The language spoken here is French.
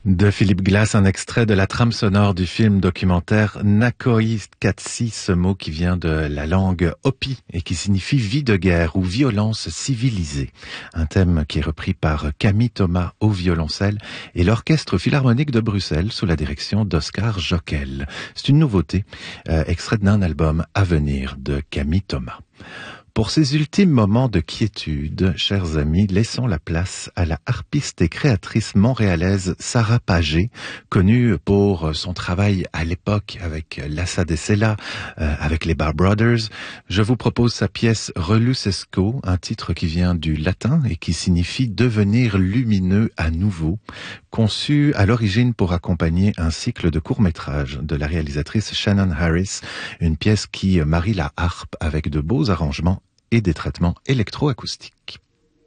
De Philippe Glass, un extrait de la trame sonore du film documentaire Nakoi Katsi, ce mot qui vient de la langue Hopi et qui signifie vie de guerre ou violence civilisée. Un thème qui est repris par Camille Thomas au violoncelle et l'Orchestre Philharmonique de Bruxelles sous la direction d'Oscar Jockel. C'est une nouveauté, extrait d'un album à venir de Camille Thomas. Pour ces ultimes moments de quiétude, chers amis, laissons la place à la harpiste et créatrice montréalaise Sarah Pagé, connue pour son travail à l'époque avec Lassa de Sela, avec les Bar Brothers. Je vous propose sa pièce Relucesco, un titre qui vient du latin et qui signifie devenir lumineux à nouveau, conçu à l'origine pour accompagner un cycle de courts-métrages de la réalisatrice Shannon Harris, une pièce qui marie la harpe avec de beaux arrangements et des traitements électroacoustiques.